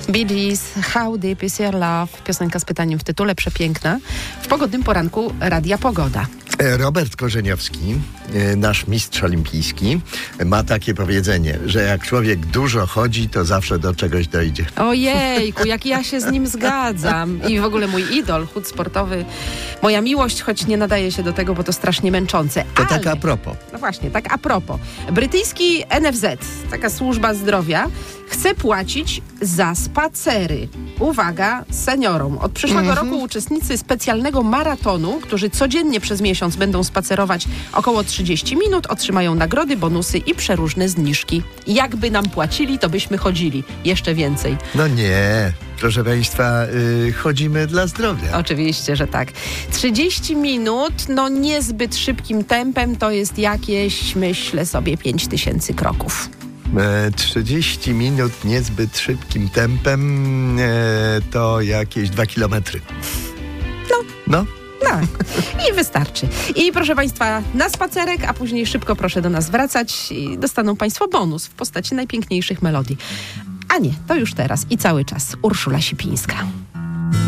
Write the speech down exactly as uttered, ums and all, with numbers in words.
Bee Gees, How Deep Is Your Love, piosenka z pytaniem w tytule, przepiękna. W pogodnym poranku Radia Pogoda. Robert Korzeniowski, nasz mistrz olimpijski, ma takie powiedzenie, że jak człowiek dużo chodzi, to zawsze do czegoś dojdzie. Ojejku, jak ja się z nim zgadzam. I w ogóle mój idol, chód sportowy, moja miłość, choć nie nadaje się do tego, bo to strasznie męczące. To Ale, tak a propos. No właśnie, tak a propos. Brytyjski N F Z, taka służba zdrowia, chce płacić za spacery. Uwaga, seniorom. Od przyszłego Mhm. roku uczestnicy specjalnego maratonu, którzy codziennie przez miesiąc będą spacerować około trzydzieści minut, otrzymają nagrody, bonusy i przeróżne zniżki. Jakby nam płacili, to byśmy chodzili. Jeszcze więcej. No nie, proszę Państwa, yy, chodzimy dla zdrowia. Oczywiście, że tak. trzydzieści minut, no niezbyt szybkim tempem, to jest jakieś, myślę sobie, pięć tysięcy kroków. E, trzydzieści minut niezbyt szybkim tempem e, to jakieś dwa kilometry. No. No. Tak, i wystarczy. I proszę Państwa, na spacerek, a później szybko proszę do nas wracać i dostaną Państwo bonus w postaci najpiękniejszych melodii. A nie, to już teraz i cały czas Urszula Sipińska.